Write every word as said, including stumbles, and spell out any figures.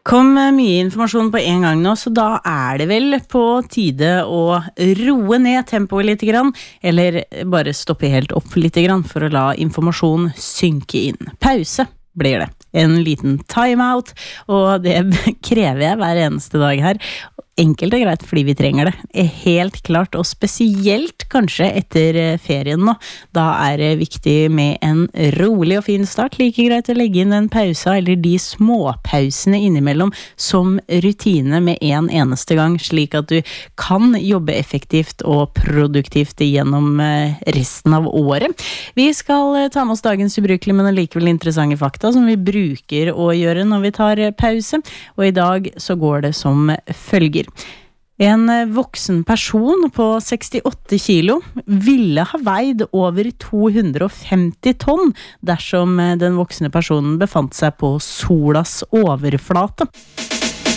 Kom mye informasjon på en gang nå, så da er det vel på tide å roe ned tempoet litt grann, eller bare stoppe helt opp litt grann for å la informasjon synke inn. Pause blir det. En liten timeout, og det krever jeg hver eneste dag her. Enkelt og greit fordi vi trenger det. Helt klart, og spesielt kanskje etter ferien nå. Da er det viktig med en rolig og fin start. Like greit å legge inn en pause, eller de småpausene innimellom, som rutine med en eneste gang, slik at du kan jobbe effektivt og produktivt gjennom resten av året. Vi skal ta med oss dagens ubrukelige, men likevel interessante fakta, som vi bruker å gjøre når vi tar pause. Og i dag så går det som følger. En voksen person på sekstiåtte kilo ville ha veid over to hundre og femti tonn dersom den voksne personen befant seg på solas overflate.